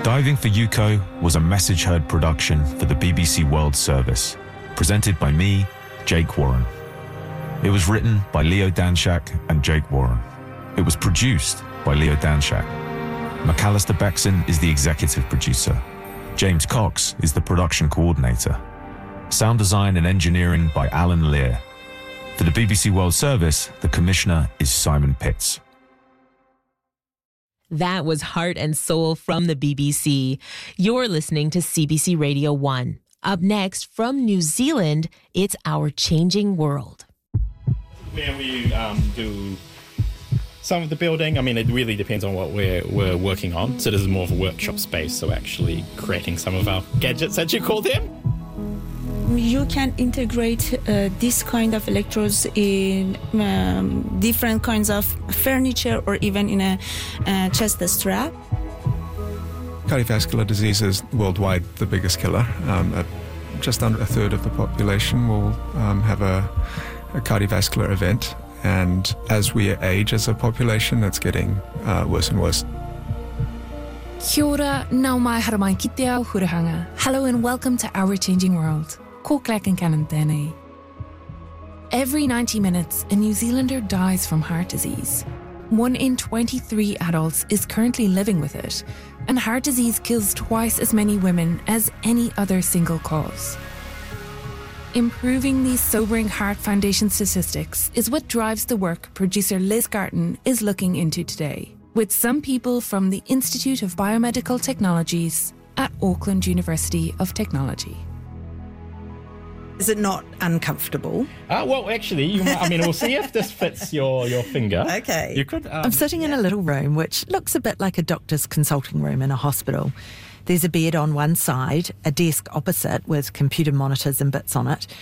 Diving for Yuko was a message heard production for the BBC World Service, presented by me, Jake Warren. It was written by Leo Danshak and Jake Warren. It was produced by Leo Danshak. McAllister Bexon is the executive producer. James Cox is the production coordinator. Sound design and engineering by Alan Lear. For the BBC World Service, the commissioner is Simon Pitts. That was Heart and Soul from the BBC. You're listening to CBC Radio 1. Up next, from New Zealand, it's Our Changing World. Where we do some of the building, I mean, it really depends on what we're working on. So this is more of a workshop space, so actually creating some of our gadgets, as you call them. You can integrate this kind of electrodes in different kinds of furniture or even in a chest strap. Cardiovascular disease is worldwide the biggest killer. Just under a third of the population will have a cardiovascular event, and as we age as a population, it's getting worse and worse. Kia ora, nau mai haramain ki te ao hurahanga. Hello and welcome to Our Changing World. Ko klek and canon tēnei. Every 90 minutes, a New Zealander dies from heart disease. 1 in 23 adults is currently living with it, and heart disease kills twice as many women as any other single cause. Improving these sobering Heart Foundation statistics is what drives the work producer Liz Garton is looking into today, with some people from the Institute of Biomedical Technologies at Auckland University of Technology. Is it not uncomfortable? Well, actually, we'll see if this fits your finger. Okay. You could. I'm sitting in a little room which looks a bit like a doctor's consulting room in a hospital. There's a bed on one side, a desk opposite with computer monitors and bits on it,